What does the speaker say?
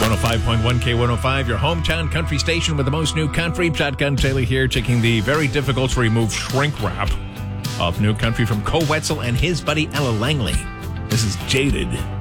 105.1 K105, your hometown country station with the most new country. Shotgun Taylor here, checking the very difficult to remove shrink wrap of new country from Koe Wetzel and his buddy Ella Langley. This is Jaded.